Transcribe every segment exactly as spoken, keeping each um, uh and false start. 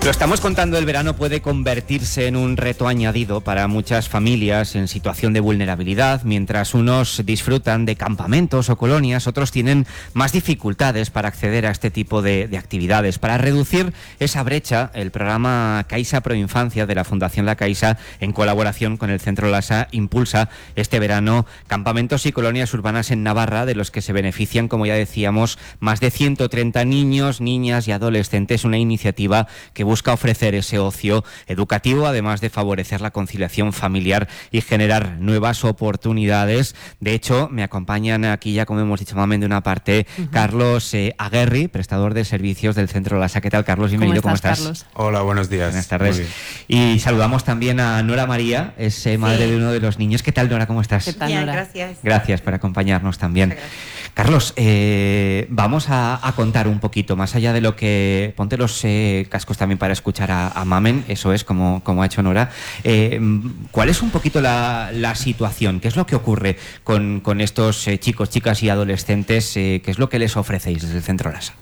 Lo estamos contando, el verano puede convertirse en un reto añadido para muchas familias en situación de vulnerabilidad. Mientras unos disfrutan de campamentos o colonias, otros tienen más dificultades para acceder a este tipo de, de actividades. Para reducir esa brecha, el programa Caixa Proinfancia de la Fundación La Caixa, en colaboración con el Centro Lasa, impulsa este verano campamentos y colonias urbanas en Navarra, de los que se benefician, como ya decíamos, más de ciento treinta niños, niñas y adolescentes. Una iniciativa que busca ofrecer ese ocio educativo, además de favorecer la conciliación familiar y generar nuevas oportunidades. De hecho, me acompañan aquí, ya como hemos dicho, Mamen, de una parte, uh-huh. Carlos eh, Aguerri, prestador de servicios del Centro Lasa. ¿Qué tal, Carlos? Bienvenido. ¿Cómo estás, ¿Cómo estás? Carlos? Hola, buenos días. Buenas tardes. Y saludamos también a Nora María, es eh, madre sí. de uno de los niños. ¿Qué tal, Nora? ¿Cómo estás? ¿Qué tal, Bien, Nora? gracias. Gracias por acompañarnos también. Carlos, eh, vamos a, a contar un poquito, más allá de lo que... Ponte los eh, cascos también para escuchar a, a Mamen, eso es, como, como ha hecho Nora. Eh, ¿Cuál es un poquito la, la situación? ¿Qué es lo que ocurre con, con estos eh, chicos, chicas y adolescentes? Eh, ¿Qué es lo que les ofrecéis desde el Centro Lasa?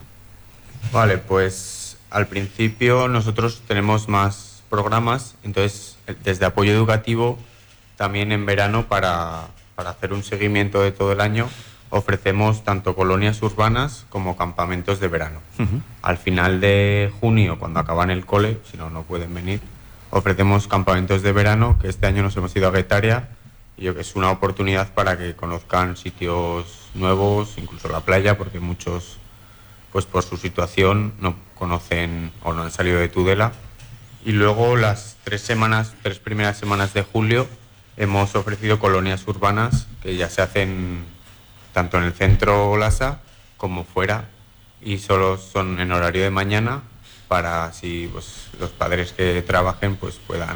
Vale, pues al principio nosotros tenemos más programas, entonces desde apoyo educativo, también en verano para, para hacer un seguimiento de todo el año, ofrecemos tanto colonias urbanas como campamentos de verano. Uh-huh. Al final de junio, cuando acaban el cole, si no, no pueden venir, ofrecemos campamentos de verano, que este año nos hemos ido a Guetaria, y yo que es una oportunidad para que conozcan sitios nuevos, incluso la playa, porque muchos, pues por su situación, no conocen o no han salido de Tudela. Y luego las tres semanas, tres primeras semanas de julio, hemos ofrecido colonias urbanas que ya se hacen tanto en el Centro Lasa como fuera, y solo son en horario de mañana para así pues, los padres que trabajen pues puedan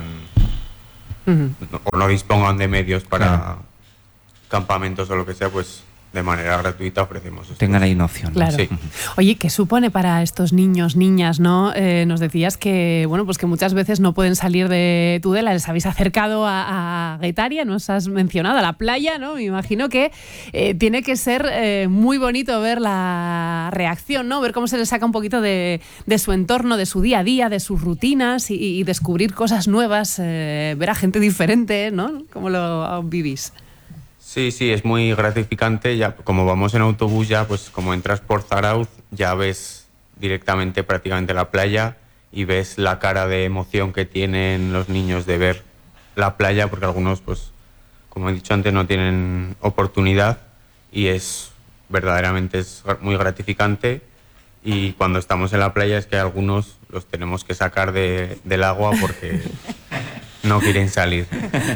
uh-huh. no, o no dispongan de medios para claro. campamentos o lo que sea, pues de manera gratuita ofrecemos esto. Tengan ahí una opción. Claro. Sí. Oye, ¿qué supone para estos niños, niñas, no? Eh, nos decías que, bueno, pues que muchas veces no pueden salir de Tudela. Les habéis acercado a, a Guetaria, nos has mencionado, a la playa, ¿no? Me imagino que eh, tiene que ser eh, muy bonito ver la reacción, ¿no? Ver cómo se les saca un poquito de, de su entorno, de su día a día, de sus rutinas y, y descubrir cosas nuevas, eh, ver a gente diferente, ¿no? ¿Cómo lo vivís? Sí, sí, es muy gratificante. Ya, como vamos en autobús, ya pues como entras por Zarauz, ya ves directamente prácticamente la playa y ves la cara de emoción que tienen los niños de ver la playa, porque algunos, pues, como he dicho antes, no tienen oportunidad, y es verdaderamente es muy gratificante. Y cuando estamos en la playa es que algunos los tenemos que sacar de, del agua porque no quieren salir.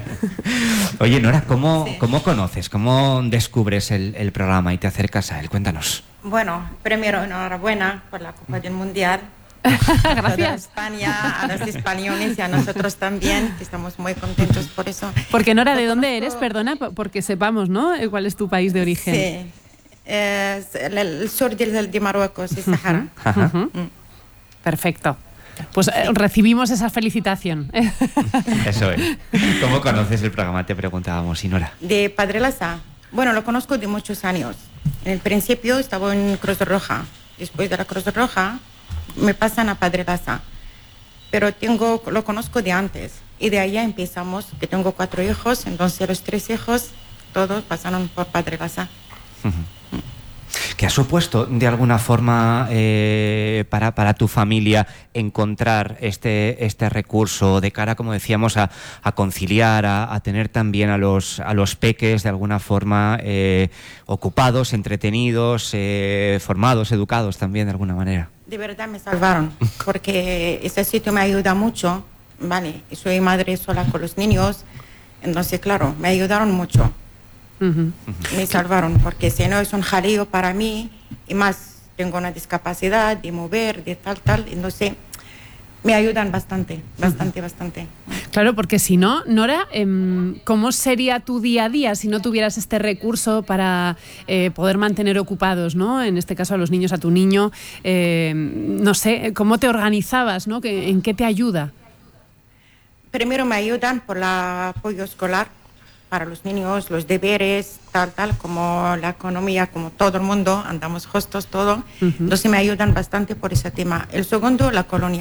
Oye, Nora, ¿cómo, sí. ¿cómo conoces, cómo descubres el, el programa y te acercas a él? Cuéntanos. Bueno, primero enhorabuena por la Copa del Mundial. Gracias. A España, a los españoles y a nosotros también, que estamos muy contentos por eso. Porque, Nora, ¿de dónde eres? Perdona, porque sepamos, ¿no? ¿Cuál es tu país de origen? Sí, es el, el sur del, de Marruecos, el Sahara. Uh-huh. Uh-huh. Perfecto. Pues eh, recibimos esa felicitación. Eso es. ¿Cómo conoces el programa? Te preguntábamos, Nora. De Padre Lasa. Bueno, lo conozco de muchos años. En el principio estaba en Cruz Roja. Después de la Cruz Roja me pasan a Padre Lasa. Pero tengo, lo conozco de antes. Y de ahí empezamos, que tengo cuatro hijos, entonces los tres hijos, todos pasaron por Padre Lasa. Uh-huh. ¿Qué ha supuesto de alguna forma eh, para, para tu familia encontrar este, este recurso de cara, como decíamos, a, a conciliar, a, a tener también a los, a los peques de alguna forma eh, ocupados, entretenidos, eh, formados, educados también de alguna manera? De verdad me salvaron, porque ese sitio me ayuda mucho, ¿vale? Soy madre sola con los niños, entonces claro, me ayudaron mucho. Uh-huh. Me salvaron, porque si no es un jaleo para mí, y más tengo una discapacidad de mover, de tal, tal, entonces me ayudan bastante, bastante, uh-huh. bastante. Claro, porque si no, Nora, eh, ¿cómo sería tu día a día si no tuvieras este recurso para eh, poder mantener ocupados, ¿no? En este caso a los niños, a tu niño, eh, no sé, ¿cómo te organizabas, ¿no? ¿En qué te ayuda? Primero me ayudan por el apoyo escolar para los niños, los deberes, tal, tal, como la economía, como todo el mundo, andamos justos todo. Uh-huh. Entonces me ayudan bastante por ese tema. El segundo, las colonias.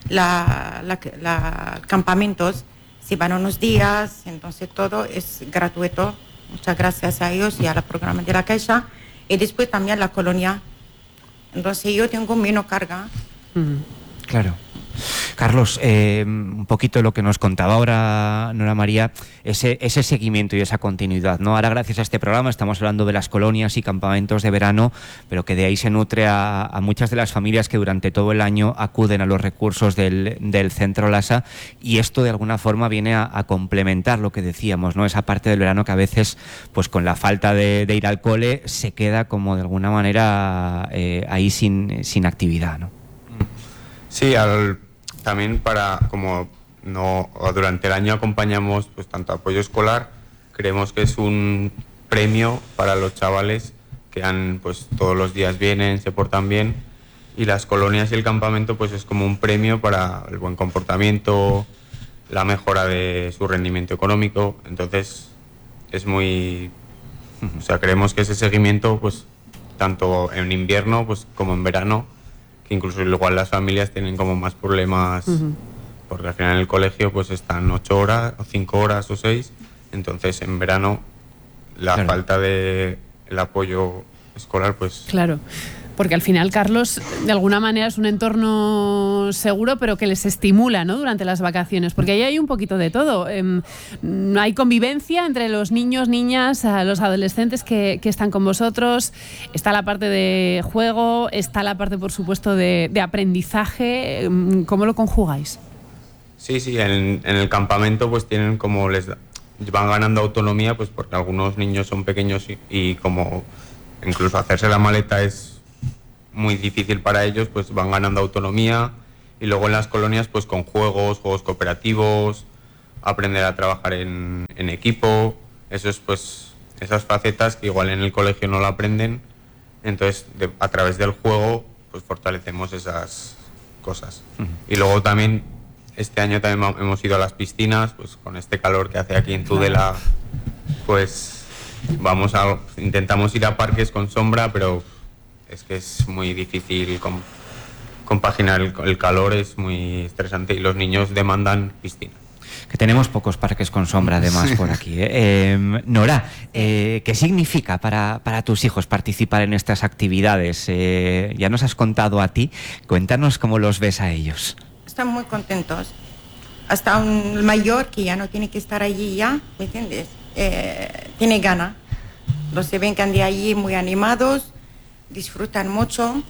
la, la, la campamentos, si van unos días, entonces todo es gratuito. Muchas gracias a ellos y al programa de la Caixa. Y después también la colonia. Entonces yo tengo menos carga. Mm, claro. Carlos, eh, un poquito lo que nos contaba ahora Nora María, ese, ese seguimiento y esa continuidad, ¿no? Ahora, gracias a este programa, estamos hablando de las colonias y campamentos de verano, pero que de ahí se nutre a, a muchas de las familias que durante todo el año acuden a los recursos del, del Centro Lasa, y esto de alguna forma viene a, a complementar lo que decíamos, ¿no? Esa parte del verano que a veces, pues con la falta de, de ir al cole, se queda como de alguna manera eh, ahí sin, sin actividad, ¿no? Sí, al, también para, como no durante el año acompañamos pues tanto apoyo escolar, creemos que es un premio para los chavales que han, pues todos los días vienen, se portan bien, y las colonias y el campamento pues es como un premio para el buen comportamiento, la mejora de su rendimiento económico. Entonces es muy, o sea, creemos que ese seguimiento pues tanto en invierno pues como en verano, incluso igual las familias tienen como más problemas, uh-huh. porque al final en el colegio pues están ocho horas, o cinco horas o seis, entonces en verano la claro. falta de el apoyo escolar pues... Claro. Porque al final, Carlos, de alguna manera es un entorno seguro, pero que les estimula, ¿no?, durante las vacaciones, porque ahí hay un poquito de todo. Eh, hay convivencia entre los niños, niñas, los adolescentes que, que están con vosotros. Está la parte de juego, está la parte, por supuesto, de, de aprendizaje. ¿Cómo lo conjugáis? Sí, sí, en, en el campamento pues tienen como les van ganando autonomía, pues porque algunos niños son pequeños y, y como incluso hacerse la maleta es muy difícil para ellos, pues van ganando autonomía. Y luego en las colonias pues con juegos, juegos cooperativos, aprender a trabajar en, en equipo, eso es pues esas facetas que igual en el colegio no lo aprenden, entonces de, a través del juego pues fortalecemos esas cosas. Uh-huh. Y luego también este año también hemos ido a las piscinas, pues con este calor que hace aquí en Tudela, pues vamos a intentamos ir a parques con sombra, pero es que es muy difícil com, compaginar el, el calor, es muy estresante y los niños demandan piscina. Que tenemos pocos parques con sombra además por aquí, ¿eh? Eh, Nora, eh, ¿qué significa para, para tus hijos participar en estas actividades? Eh, ya nos has contado a ti, cuéntanos cómo los ves a ellos. Están muy contentos. Hasta un mayor que ya no tiene que estar allí ya, ¿me entiendes? Eh, tiene ganas. Los se vengan de allí muy animados, disfrutan mucho,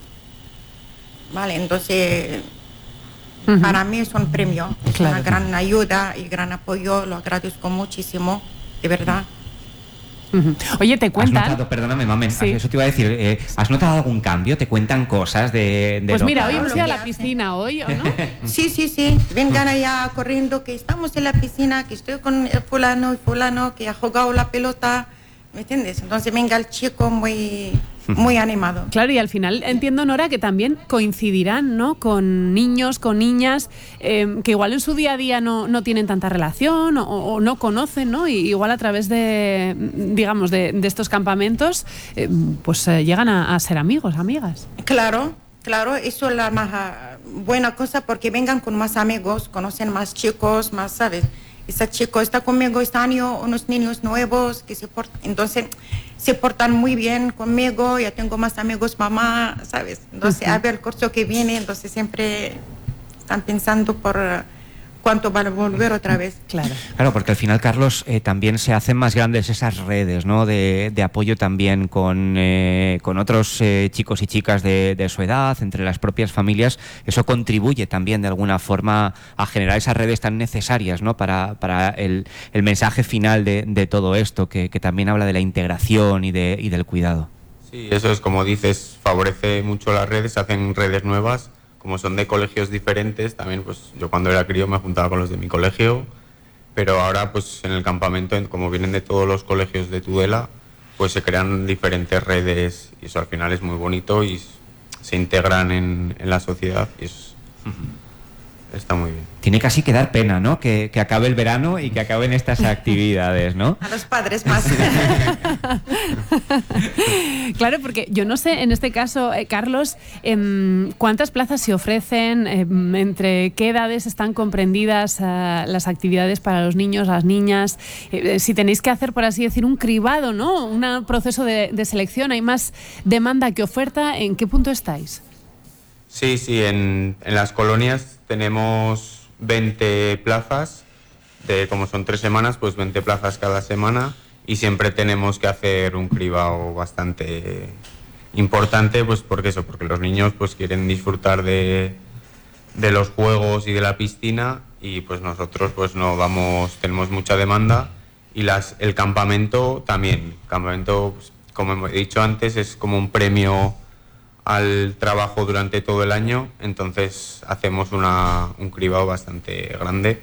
vale, entonces uh-huh. para mí es un premio, es claro. una gran ayuda y gran apoyo, lo agradezco muchísimo, de verdad. Uh-huh. Oye, te cuentan... ¿Has notado, perdóname, mamen, sí. eso te iba a decir, eh, ¿has notado algún cambio? ¿Te cuentan cosas de...? de pues mira, hoy hemos ido a la hace. piscina hoy, ¿o no? Sí, sí, sí, vengan allá corriendo, que estamos en la piscina, que estoy con el fulano y fulano, que ha jugado la pelota, ¿me entiendes? Entonces venga el chico muy... muy animado. Claro, y al final entiendo, Nora, que también coincidirán, ¿no?, con niños, con niñas eh, que igual en su día a día no, no tienen tanta relación o, o no conocen, ¿no? Y igual a través de, digamos, de, de estos campamentos, eh, pues eh, llegan a, a ser amigos, amigas. Claro, claro, eso es la más uh, buena cosa, porque vengan con más amigos, conocen más chicos, más, ¿sabes? Ese chico está conmigo este año, unos niños nuevos que se portan, entonces se portan muy bien conmigo, ya tengo más amigos mamá, ¿sabes? Entonces uh-huh. a ver el curso que viene, entonces siempre están pensando por uh, cuánto van a volver otra vez. Claro, claro, porque al final, Carlos, eh, también se hacen más grandes esas redes, ¿no?, de, de apoyo también con, eh, con otros eh, chicos y chicas de, de su edad, entre las propias familias. Eso contribuye también de alguna forma a generar esas redes tan necesarias, ¿no?, para, para el, el mensaje final de, de todo esto, que, que también habla de la integración y, de, y del cuidado. Sí, eso es, como dices, favorece mucho las redes, se hacen redes nuevas. Como son de colegios diferentes, también pues yo cuando era crío me juntaba con los de mi colegio, pero ahora pues en el campamento, como vienen de todos los colegios de Tudela, pues se crean diferentes redes y eso al final es muy bonito y se integran en, en la sociedad y es, uh-huh. está muy bien. Tiene casi que dar pena, ¿no? Que, que acabe el verano y que acaben estas actividades, ¿no? A los padres más. Claro, porque yo no sé, en este caso, eh, Carlos, eh, ¿cuántas plazas se ofrecen? Eh, ¿Entre qué edades están comprendidas eh, las actividades para los niños, las niñas? Eh, si tenéis que hacer, por así decir, un cribado, ¿no? Un proceso de, de selección, ¿hay más demanda que oferta? ¿En qué punto estáis? Sí, sí, en, en las colonias tenemos veinte plazas, de como son tres semanas, pues veinte plazas cada semana, y siempre tenemos que hacer un cribado bastante importante, pues porque eso, porque los niños pues quieren disfrutar de, de los juegos y de la piscina, y pues nosotros pues no vamos, tenemos mucha demanda, y las, el campamento también, el campamento, pues, como he dicho antes, es como un premio al trabajo durante todo el año, entonces hacemos una, un cribado bastante grande,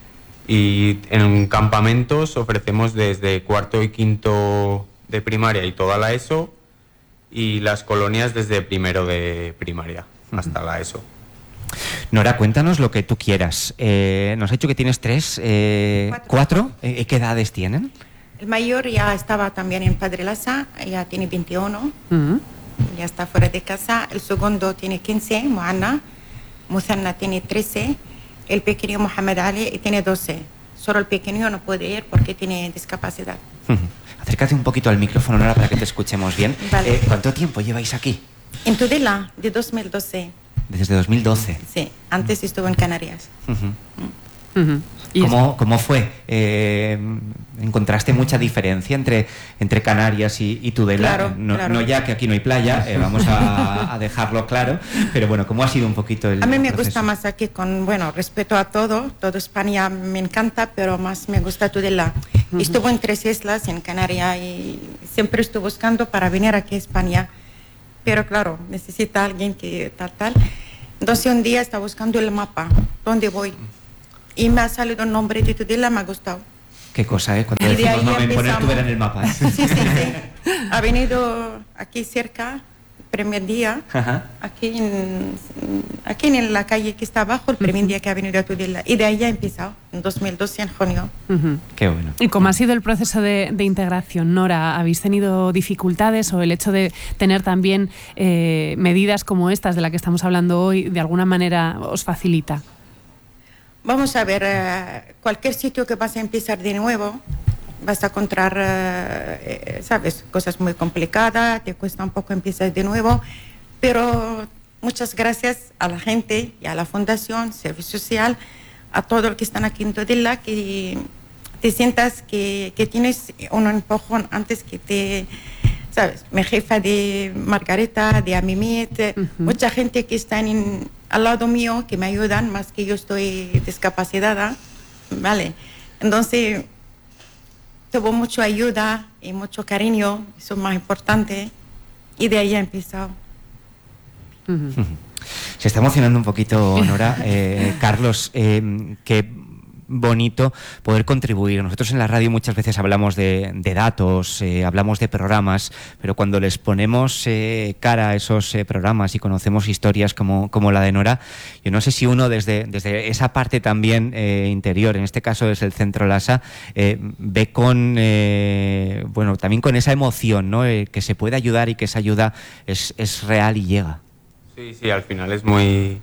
y en campamentos ofrecemos desde cuarto y quinto de primaria y toda la ESO, y las colonias desde primero de primaria hasta uh-huh. la ESO. Nora, cuéntanos lo que tú quieras. Eh, nos ha dicho que tienes tres, eh, cuatro. ¿Cuatro? Eh, ¿Qué edades tienen? El mayor ya estaba también en Padre Lasa, ya tiene veintiuno. Uh-huh. Ya está fuera de casa. El segundo tiene quince, Moana. Muzanna tiene trece. El pequeño Mohamed Ali tiene doce. Solo el pequeño no puede ir porque tiene discapacidad. Uh-huh. Acércate un poquito al micrófono, Nora, para que te escuchemos bien. Vale. Eh, ¿Cuánto tiempo lleváis aquí? En Tudela, de dos mil doce. Desde dos mil doce. Sí, antes estuve en Canarias. Uh-huh. Uh-huh. ¿Cómo, ¿Cómo fue? Eh, ¿Encontraste mucha diferencia entre, entre Canarias y, y Tudela? Claro, no, claro. no ya que aquí no hay playa, eh, vamos a, a dejarlo claro, pero bueno, ¿cómo ha sido un poquito el A mí me proceso? gusta más aquí, con, bueno, respeto a todo, todo España me encanta, pero más me gusta Tudela. Uh-huh. Estuve en tres islas, en Canarias, y siempre estoy buscando para venir aquí a España, pero claro, necesita alguien que tal, tal. Entonces un día estaba buscando el mapa, ¿dónde voy? Y me ha salido un nombre de Tudela, me ha gustado. Qué cosa, ¿eh? Cuando y de decimos ahí no, poner Tudela en el mapa. ¿eh? Sí, sí, sí. Ha venido aquí cerca, el primer día, Ajá. aquí en, aquí en la calle que está abajo, el primer uh-huh. día que ha venido a Tudela. Y de ahí ha empezado, en dos mil doce, en junio. Uh-huh. Qué bueno. ¿Y cómo ha sido el proceso de, de integración, Nora? ¿Habéis tenido dificultades o el hecho de tener también eh, medidas como estas de las que estamos hablando hoy, de alguna manera os facilita? Vamos a ver, uh, cualquier sitio que vas a empezar de nuevo, vas a encontrar, uh, sabes, cosas muy complicadas, te cuesta un poco empezar de nuevo, pero muchas gracias a la gente y a la Fundación, Servicio Social, a todos los que están aquí en Tudela, que te sientas que, que tienes un empujón antes que te... ¿Sabes? Mi jefa de Margarita, de Amimit, uh-huh. mucha gente que está en, al lado mío, que me ayudan, más que yo estoy discapacitada, ¿vale? Entonces, tuvo mucha ayuda y mucho cariño, eso es más importante, y de ahí ha empezado. Uh-huh. Se está emocionando un poquito, Nora. Eh, Carlos, eh, que... bonito poder contribuir. Nosotros en la radio muchas veces hablamos de, de datos, eh, hablamos de programas, pero cuando les ponemos eh, cara a esos eh, programas y conocemos historias como, como la de Nora, yo no sé si uno desde, desde esa parte también eh, interior, en este caso desde el Centro Lasa, eh, ve con, eh, bueno, también con esa emoción, ¿no? Eh, que se puede ayudar y que esa ayuda es, es real y llega. Sí, sí, al final es muy...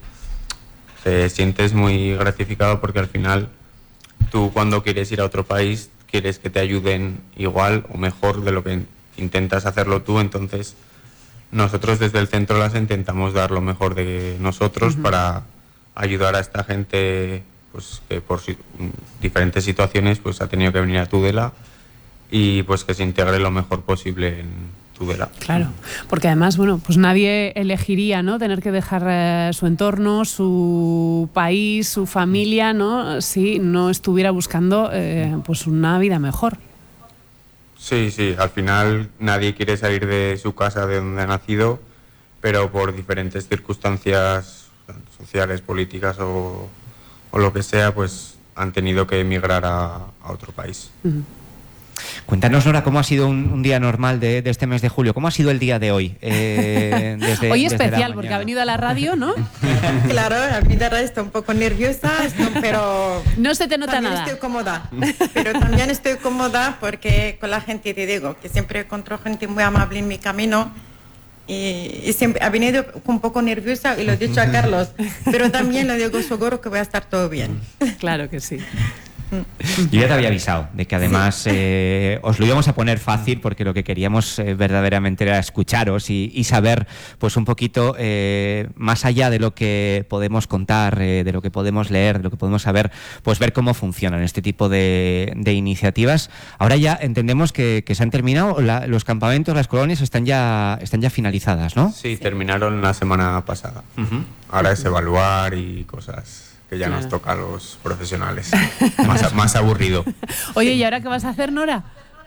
te sientes muy gratificado porque al final tú cuando quieres ir a otro país quieres que te ayuden igual o mejor de lo que intentas hacerlo tú, entonces nosotros desde el Centro Lasa intentamos dar lo mejor de nosotros uh-huh. para ayudar a esta gente pues que por si, diferentes situaciones pues ha tenido que venir a Tudela y pues que se integre lo mejor posible en Tudela. Claro, porque además, bueno, pues nadie elegiría, ¿no?, tener que dejar eh, su entorno, su país, su familia, ¿no?, si no estuviera buscando eh, pues una vida mejor. Sí, sí, al final nadie quiere salir de su casa de donde ha nacido, pero por diferentes circunstancias sociales, políticas o, o lo que sea, pues han tenido que emigrar a, a otro país. Uh-huh. Cuéntanos, Nora, ¿cómo ha sido un, un día normal de, de este mes de julio? ¿Cómo ha sido el día de hoy? Eh, desde, hoy desde especial, porque ha venido a la radio, ¿no? Claro, a mí de verdad estoy un poco nerviosa, pero... No se te nota también nada. Estoy cómoda, pero también estoy cómoda porque con la gente, te digo, que siempre encuentro gente muy amable en mi camino y, y siempre ha venido un poco nerviosa y lo he dicho a Carlos, pero también le digo seguro que voy a estar todo bien. Claro que sí. Yo ya te había avisado de que además sí. eh, os lo íbamos a poner fácil porque lo que queríamos eh, verdaderamente era escucharos y, y saber pues un poquito eh, más allá de lo que podemos contar, eh, de lo que podemos leer, de lo que podemos saber, pues ver cómo funcionan este tipo de, de iniciativas. Ahora ya entendemos que, que se han terminado, la, los campamentos, las colonias están ya, están ya finalizadas, ¿no? Sí, terminaron la semana pasada. Uh-huh. Ahora es evaluar y cosas que ya claro. nos toca a los profesionales. Más, más aburrido. Oye, ¿y ahora qué vas a hacer, Nora?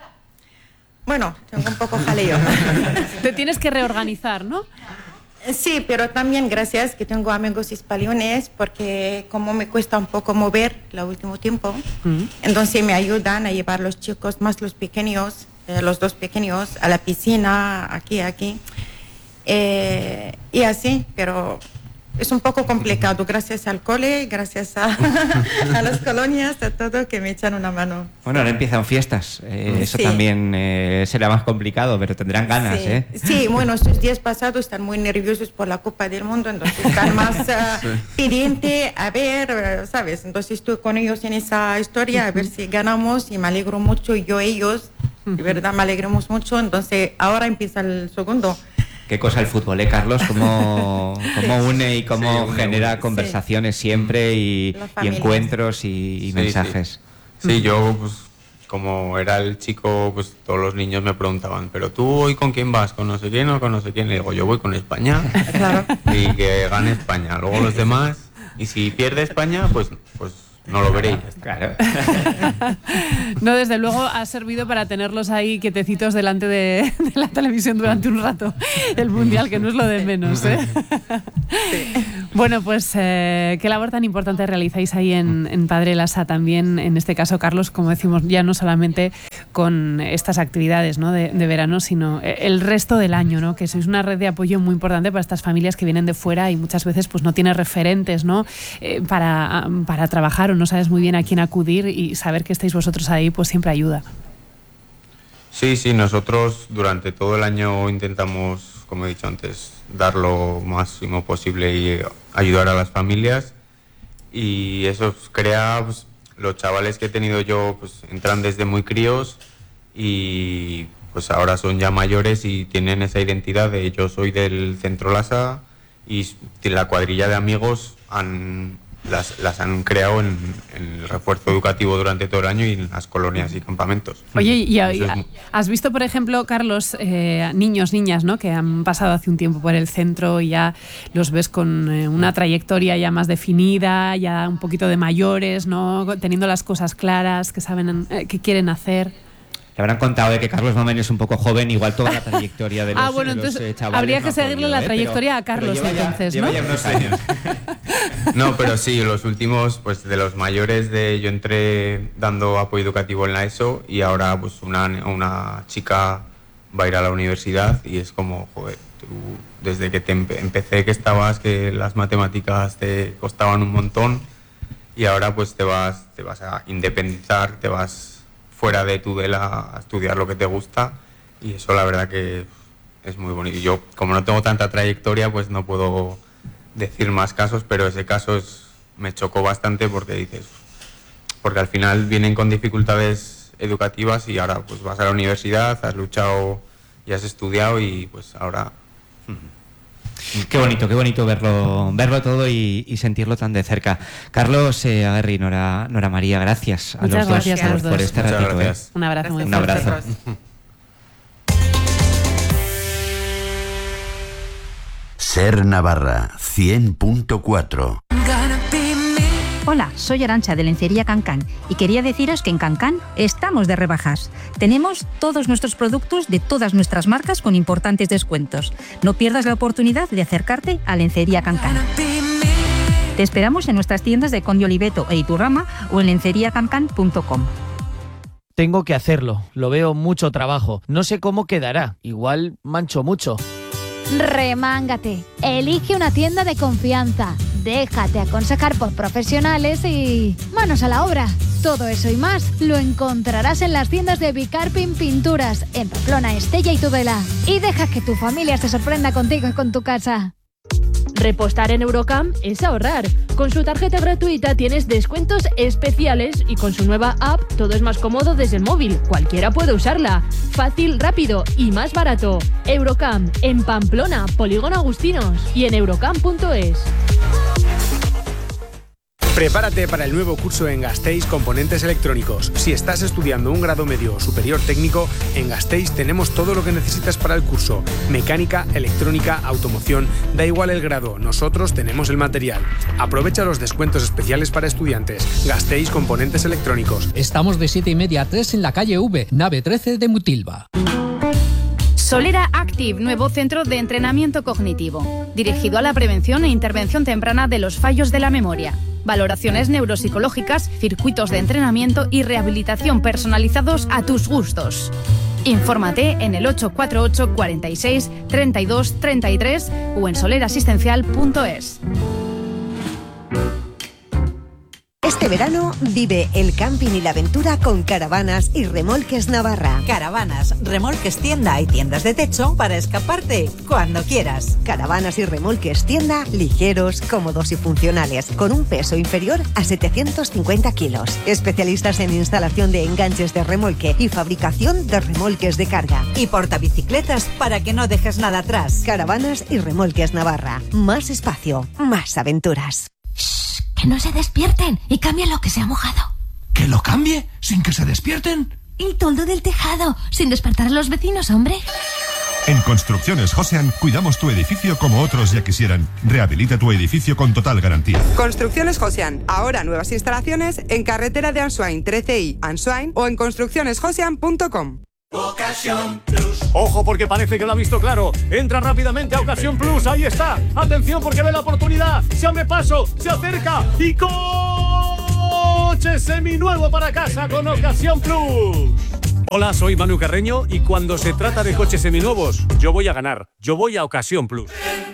Bueno, tengo un poco jaleo. Te tienes que reorganizar, ¿no? Sí, pero también gracias que tengo amigos españoles, porque como me cuesta un poco mover el último tiempo, mm. entonces me ayudan a llevar los chicos, más los pequeños, eh, los dos pequeños, a la piscina, aquí, aquí. Eh, y así, pero... es un poco complicado, gracias al cole, gracias a, a las colonias, a todo, que me echan una mano. Bueno, ahora empiezan fiestas, eh, eso sí. también eh, será más complicado, pero tendrán ganas, sí. ¿eh? Sí, bueno, estos días pasados están muy nerviosos por la Copa del Mundo, entonces están más uh, sí. pendientes a ver, ¿sabes? Entonces estoy con ellos en esa historia, a ver si ganamos, y me alegro mucho, y yo ellos, de verdad me alegramos mucho, entonces ahora empieza el segundo. Qué cosa el fútbol, ¿eh, Carlos? Cómo, cómo une y cómo sí, genera conversaciones sí. siempre y, y encuentros y, y sí, mensajes. Sí, sí yo, pues, como era el chico, pues todos los niños me preguntaban, ¿pero tú hoy con quién vas? ¿Con no sé quién o con no sé quién? Le digo, yo voy con España. Claro. Y que gane España. Luego los demás, y si pierde España, pues... pues no lo veréis. Claro. No, desde luego ha servido para tenerlos ahí quietecitos delante de, de la televisión durante un rato. El Mundial, que no es lo de menos, ¿eh? Sí. Bueno, pues eh, qué labor tan importante realizáis ahí en, en Padre Lasa también, en este caso, Carlos, como decimos, ya no solamente con estas actividades, ¿no? de, de verano, sino el resto del año, ¿no? Que sois una red de apoyo muy importante para estas familias que vienen de fuera y muchas veces pues no tienen referentes, ¿no? Eh, para, para trabajar, o no sabes muy bien a quién acudir, y saber que estáis vosotros ahí pues siempre ayuda. Sí, sí, nosotros durante todo el año intentamos, como he dicho antes, dar lo máximo posible y ayudar a las familias, y eso pues, crea, pues, los chavales que he tenido yo pues entran desde muy críos y pues ahora son ya mayores y tienen esa identidad de yo soy del Centro Lasa, y la cuadrilla de amigos han, las, las han creado en, en el refuerzo educativo durante todo el año y en las colonias y campamentos. Oye, y, y has visto, por ejemplo, Carlos, eh, niños, niñas, ¿no? que han pasado hace un tiempo por el centro y ya los ves con eh, una trayectoria ya más definida, ya un poquito de mayores, ¿no? Teniendo las cosas claras, que saben eh, qué quieren hacer? Le habrán contado de que Carlos Mamen es un poco joven, igual toda la trayectoria de los, ah, bueno, de los entonces eh, chavales. Habría que no seguirle podido, la ¿eh? trayectoria pero, a Carlos, pero lleva entonces, ya, ¿no? Lleva ya unos años. No, pero sí, los últimos, pues de los mayores, de yo entré dando apoyo educativo en la ESO y ahora pues una, una chica va a ir a la universidad y es como, joder, tú, desde que te empe- empecé que estabas, que las matemáticas te costaban un montón y ahora pues te vas, te vas a independizar, te vas fuera de Tudela a estudiar lo que te gusta y eso la verdad que es muy bonito. Yo como no tengo tanta trayectoria pues no puedo decir más casos, pero ese caso es, me chocó bastante porque dices, porque al final vienen con dificultades educativas y ahora pues vas a la universidad, has luchado y has estudiado y pues ahora... Qué bonito, qué bonito verlo, verlo todo y, y sentirlo tan de cerca. Carlos, eh, Aguerri, Nora, Nora María, gracias a Muchas los gracias dos, a los por, dos. por este Muchas ratito. gracias. ¿eh? Un abrazo muy Un fuerte. abrazo. Ser Navarra, cien punto cuatro. Hola, soy Arantxa de Lencería Cancán y quería deciros que en Cancán estamos de rebajas. Tenemos todos nuestros productos de todas nuestras marcas con importantes descuentos. No pierdas la oportunidad de acercarte a Lencería Cancán. Te esperamos en nuestras tiendas de Conde Oliveto e Iturrama o en lencería cancán punto com. Tengo que hacerlo, lo veo mucho trabajo. No sé cómo quedará, igual mancho mucho. Remángate, elige una tienda de confianza, déjate aconsejar por profesionales y manos a la obra. Todo eso y más lo encontrarás en las tiendas de Bicarpin Pinturas, en Pamplona, Estella y Tudela. Y deja que tu familia se sorprenda contigo y con tu casa. Repostar en Eurocam es ahorrar. Con su tarjeta gratuita tienes descuentos especiales y con su nueva app todo es más cómodo desde el móvil. Cualquiera puede usarla. Fácil, rápido y más barato. Eurocam en Pamplona, Polígono Agustinos y en eurocam punto es. Prepárate para el nuevo curso en Gasteiz Componentes Electrónicos. Si estás estudiando un grado medio o superior técnico, en Gasteiz tenemos todo lo que necesitas para el curso. Mecánica, electrónica, automoción, da igual el grado, nosotros tenemos el material. Aprovecha los descuentos especiales para estudiantes. Gasteiz Componentes Electrónicos. Estamos de siete y media a tres en la calle V, nave trece de Mutilva. Solera Active, nuevo centro de entrenamiento cognitivo, dirigido a la prevención e intervención temprana de los fallos de la memoria. Valoraciones neuropsicológicas, circuitos de entrenamiento y rehabilitación personalizados a tus gustos. Infórmate en el ocho cuatro ocho, cuarenta y seis, treinta y dos, treinta y tres o en solerasistencial punto es. Este verano vive el camping y la aventura con Caravanas y Remolques Navarra. Caravanas, remolques tienda y tiendas de techo para escaparte cuando quieras. Caravanas y Remolques tienda, ligeros, cómodos y funcionales, con un peso inferior a setecientos cincuenta kilos. Especialistas en instalación de enganches de remolque y fabricación de remolques de carga. Y portabicicletas para que no dejes nada atrás. Caravanas y Remolques Navarra. Más espacio, más aventuras. Que no se despierten y cambien lo que se ha mojado. ¿Que lo cambie sin que se despierten? El toldo del tejado, sin despertar a los vecinos, hombre. En Construcciones Josean cuidamos tu edificio como otros ya quisieran. Rehabilita tu edificio con total garantía. Construcciones Josean, ahora nuevas instalaciones en carretera de Ansoain trece i, Ansoain o en construcciones josean punto com. Ocasión Plus. Ojo porque parece que lo ha visto claro. Entra rápidamente a Ocasión Plus. Ahí está. Atención porque ve la oportunidad. Se abre paso. Se acerca. Y coche seminuevo para casa con Ocasión Plus. Hola, soy Manu Carreño y cuando se trata de coches seminuevos, yo voy a ganar. Yo voy a Ocasión Plus.